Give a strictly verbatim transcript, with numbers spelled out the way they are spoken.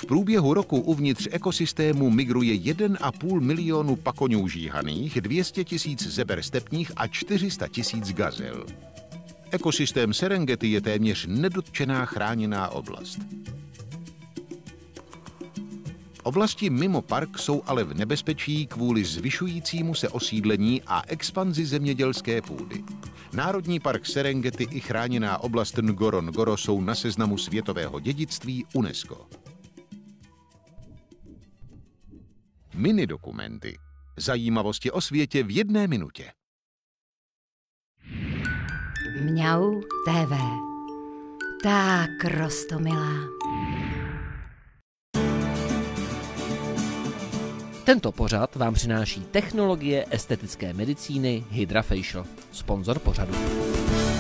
V průběhu roku uvnitř ekosystému migruje jeden a půl milionu pakoňů žíhaných, dvě stě tisíc zeber stepních a čtyři sta tisíc gazel. Ekosystém Serengeti je téměř nedotčená chráněná oblast. Oblasti mimo park jsou ale v nebezpečí kvůli zvyšujícímu se osídlení a expanzi zemědělské půdy. Národní park Serengeti i chráněná oblast Ngorongoro jsou na seznamu světového dědictví UNESCO. Minidokumenty. Zajímavosti o světě v jedné minutě. Mňau té vé. Tak roztomilá. Tento pořad vám přináší technologie estetické medicíny Hydra Facial, sponzor pořadu.